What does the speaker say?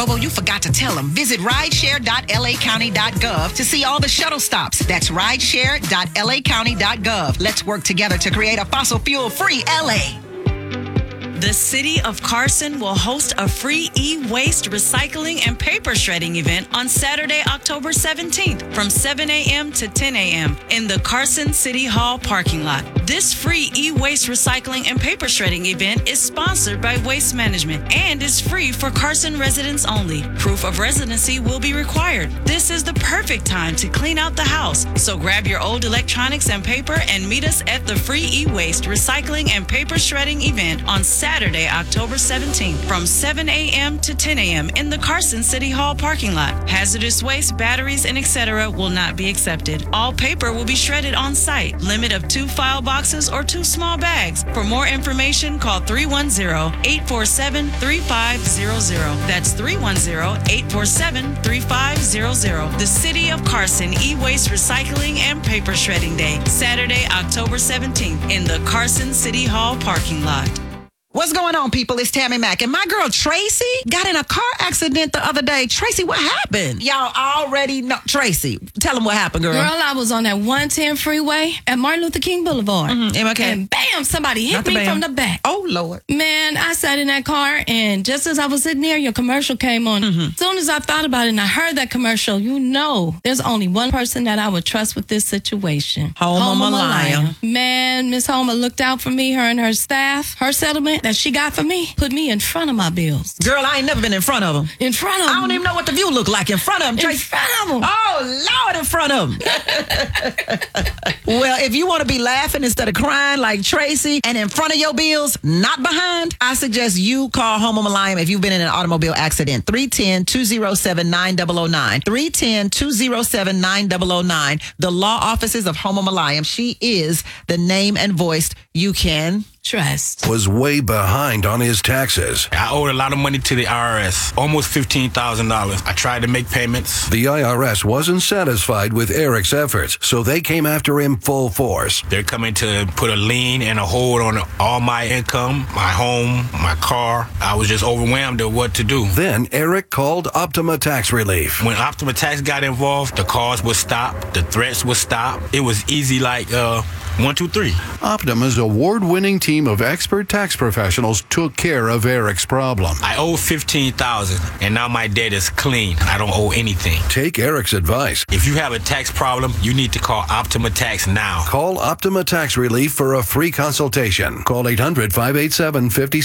Oh, you forgot to tell them. Visit rideshare.lacounty.gov to see all the shuttle stops. That's rideshare.lacounty.gov. Let's work together to create a fossil fuel-free LA. The City of Carson will host a free e-waste recycling and paper shredding event on Saturday, October 17th from 7 a.m. to 10 a.m. in the Carson City Hall parking lot. This free e-waste recycling and paper shredding event is sponsored by Waste Management and is free for Carson residents only. Proof of residency will be required. This is the perfect time to clean out the house. So grab your old electronics and paper and meet us at the free e-waste recycling and paper shredding event on Saturday, October 17th from 7 a.m. to 10 a.m. in the Carson City Hall parking lot. Hazardous waste, batteries, and etc. will not be accepted. All paper will be shredded on site. Limit of 2 file boxes or 2 small bags. For more information, call 310-847-3500. That's 310-847-3500. The City of Carson E-Waste Recycling and Paper Shredding Day, Saturday, October 17th in the Carson City Hall parking lot. What's going on, people? It's Tammy Mack. And my girl Tracy got in a car accident the other day. Tracy, what happened? Y'all already know. Tracy, tell them what happened, girl. Girl, I was on that 110 freeway at Martin Luther King Boulevard. MLK. And bam, somebody hit me from the back. Oh, Lord. Man, I sat in that car, and just as I was sitting there, your commercial came on. As soon as I thought about it and I heard that commercial, you know, there's only one person that I would trust with this situation. Homa Malaya. Man, Miss Homa looked out for me, her and her staff. Her settlement that she got for me put me in front of my bills. Girl, I ain't never been in front of them. In front of them. I don't even know what the view look like in front of them. In front of them. Oh, Lord, in front of them. Well, if you want to be laughing instead of crying like Tracy and in front of your bills, not behind, I suggest you call Homa Malaya if you've been in an automobile accident. 310-207-9009. 310-207-9009. The law offices of Homa Malaya. She is the name and voice you can trust. Was way behind on his taxes. I owed a lot of money to the IRS, almost $15,000. I tried to make payments. The IRS wasn't satisfied with Eric's efforts, so they came after him full force. They're coming to put a lien and a hold on all my income, my home, my car. I was just overwhelmed at what to do. Then Eric called Optima Tax Relief. When Optima Tax got involved, the calls would stop, the threats would stop. It was easy like 1, 2, 3. Optima's award-winning team of expert tax professionals took care of Eric's problem. I owe $15,000, and now my debt is clean. I don't owe anything. Take Eric's advice. If you have a tax problem, you need to call Optima Tax now. Call Optima Tax Relief for a free consultation. Call 800-587-50